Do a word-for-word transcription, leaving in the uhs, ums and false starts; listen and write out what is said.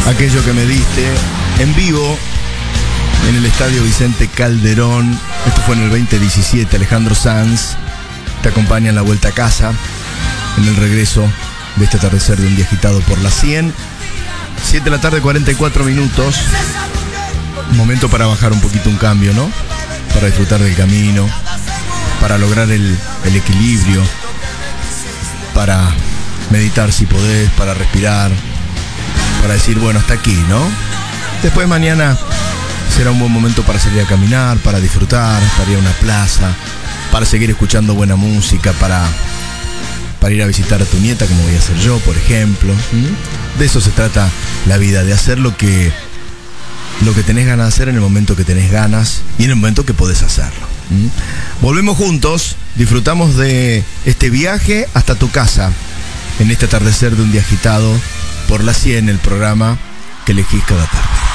Aquello que me diste en vivo en el Estadio Vicente Calderón. Esto fue en el veinte diecisiete. Alejandro Sanz te acompaña en la vuelta a casa, en el regreso de este atardecer de un día agitado por la cien. siete de la tarde, cuarenta y cuatro minutos. Momento para bajar un poquito un cambio, ¿no? Para disfrutar del camino, para lograr el, el equilibrio, para meditar si podés, para respirar, para decir, bueno, hasta aquí, ¿no? Después mañana será un buen momento para salir a caminar, para disfrutar, para ir a una plaza, para seguir escuchando buena música, para, para ir a visitar a tu nieta, como voy a hacer yo, por ejemplo. ¿Mm? De eso se trata la vida, de hacer lo que, lo que tenés ganas de hacer en el momento que tenés ganas y en el momento que podés hacerlo. ¿Mm? Volvemos juntos, disfrutamos de este viaje hasta tu casa, en este atardecer de un día agitado por la cien, el programa que elegís cada tarde.